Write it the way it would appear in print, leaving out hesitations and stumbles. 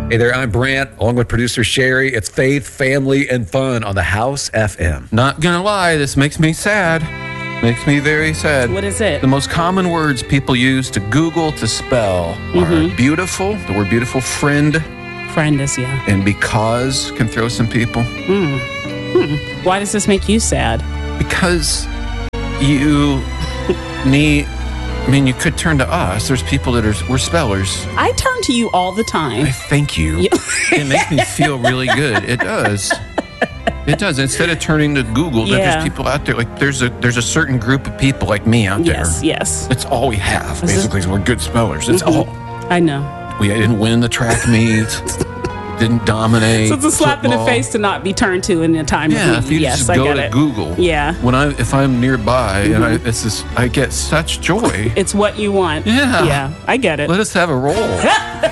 Hey there, I'm Brant, along with producer Sherry. It's Faith, Family, and Fun on the House FM. Not gonna lie, this makes me sad. Makes me very sad. What is it? The most common words people use to Google to spell are beautiful, the word beautiful, friend, Friend is, yeah. and because can throw some people. Why does this make you sad? Because you need, you could turn to us. There's people we're spellers. I turn to you all the time. I thank you. It makes me feel really good. It does. It does. Instead of turning to Google, there's people out there. Like there's a certain group of people like me out there. Yes. It's all we have, basically. We're good spellers. It's all. I know. We didn't win the track meet. Didn't dominate. So it's a slap in the face to not be turned to in a time of need. If you just go to Google. Yeah. If I'm nearby and I get such joy. It's what you want. Yeah. Yeah, I get it. Let us have a roll.